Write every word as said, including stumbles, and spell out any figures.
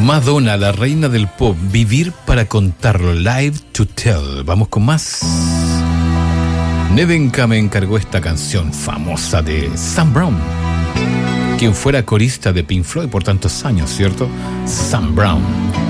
Madonna, la reina del pop, vivir para contarlo, Live to Tell. Vamos con más. Nevenka me encargó esta canción famosa de Sam Brown, quien fuera corista de Pink Floyd por tantos años, ¿cierto? Sam Brown.